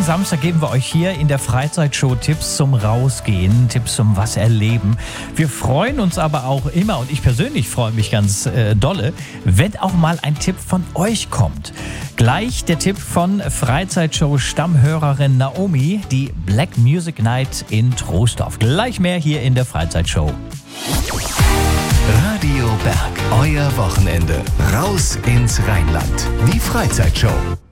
Samstag geben wir euch hier in der Freizeitshow Tipps zum Rausgehen, Tipps zum was erleben. Wir freuen uns aber auch immer, und ich persönlich freue mich ganz dolle, wenn auch mal ein Tipp von euch kommt. Gleich der Tipp von Freizeitshow-Stammhörerin Naomi, die Black Music Night in Troisdorf. Gleich mehr hier in der Freizeitshow. Radio Berg, euer Wochenende. Raus ins Rheinland. Die Freizeitshow.